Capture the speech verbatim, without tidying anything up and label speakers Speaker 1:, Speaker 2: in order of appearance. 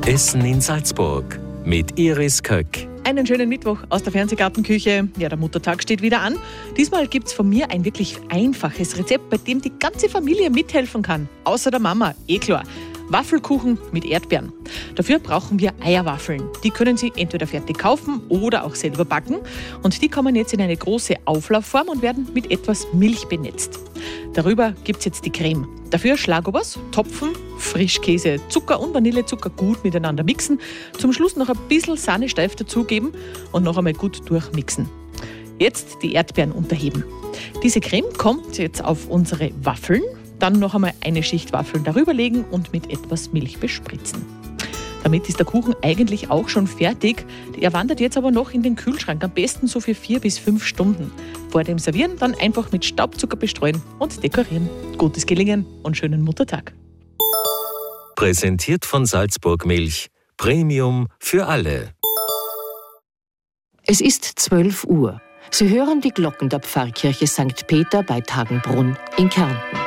Speaker 1: Essen in Salzburg mit Iris Köck.
Speaker 2: Einen schönen Mittwoch aus der Fernsehgartenküche. Ja, der Muttertag steht wieder an. Diesmal gibt es von mir ein wirklich einfaches Rezept, bei dem die ganze Familie mithelfen kann. Außer der Mama, eh klar. Waffelkuchen mit Erdbeeren. Dafür brauchen wir Eierwaffeln. Die können Sie entweder fertig kaufen oder auch selber backen. Und die kommen jetzt in eine große Auflaufform und werden mit etwas Milch benetzt. Darüber gibt es jetzt die Creme. Dafür Schlagobers, Topfen, Frischkäse, Zucker und Vanillezucker gut miteinander mixen. Zum Schluss noch ein bisschen Sahne steif dazugeben und noch einmal gut durchmixen. Jetzt die Erdbeeren unterheben. Diese Creme kommt jetzt auf unsere Waffeln. Dann noch einmal eine Schicht Waffeln darüber legen und mit etwas Milch bespritzen. Damit ist der Kuchen eigentlich auch schon fertig. Er wandert jetzt aber noch in den Kühlschrank, am besten so für vier bis fünf Stunden. Vor dem Servieren dann einfach mit Staubzucker bestreuen und dekorieren. Gutes Gelingen und schönen Muttertag.
Speaker 1: Präsentiert von Salzburg Milch. Premium für alle.
Speaker 3: Es ist zwölf Uhr. Sie hören die Glocken der Pfarrkirche Sankt Peter bei Tagenbrunn in Kärnten.